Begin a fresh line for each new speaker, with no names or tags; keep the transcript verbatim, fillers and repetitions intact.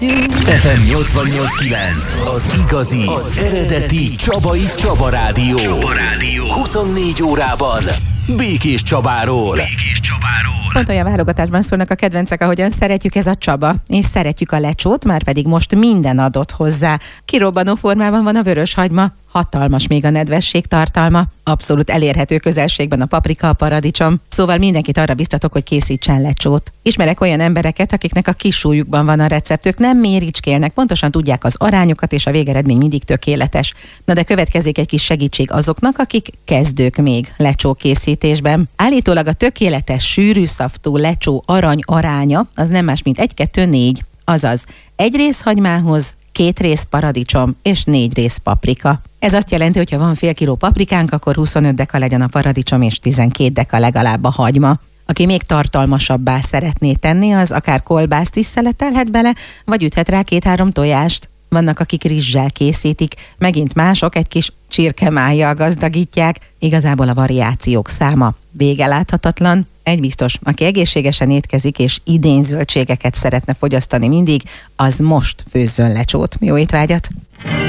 ef em nyolcvannyolc kilenc, az igazi, az eredeti Csabai Csaba Rádió. Csaba Rádió. huszonnégy órában Békés Csabáról. Békés Csabáról.
Pont olyan válogatásban szólnak a kedvencek, ahogyan szeretjük, ez a Csaba, és szeretjük a lecsót, már pedig most minden adott hozzá. Kirobbanó formában van a vöröshagyma, hatalmas még a nedvesség tartalma, abszolút elérhető közelségben a paprika, a paradicsom, szóval mindenkit arra biztatok, hogy készítsen lecsót. Ismerek olyan embereket, akiknek a kis súlyukban van a receptük, nem méricskélnek, pontosan tudják az arányokat, és a végeredmény mindig tökéletes. Na de következik egy kis segítség azoknak, akik kezdők még lecsó készítésben. Állítólag a tökéletes sűrű szaftú lecsó arany aránya az nem más, mint egy kettő négy, azaz egy rész hagymához két rész paradicsom és négy rész paprika. Ez azt jelenti, hogy ha van fél kiló paprikánk, akkor huszonöt deka legyen a paradicsom és tizenkét deka legalább a hagyma. Aki még tartalmasabbá szeretné tenni, az akár kolbászt is szeletelhet bele, vagy üthet rá két-három tojást. Vannak, akik rizssel készítik, megint mások egy kis csirkemájjal gazdagítják, igazából a variációk száma vége láthatatlan. Egy biztos, aki egészségesen étkezik és idény zöldségeket szeretne fogyasztani mindig, az most főzzön lecsót. Jó étvágyat!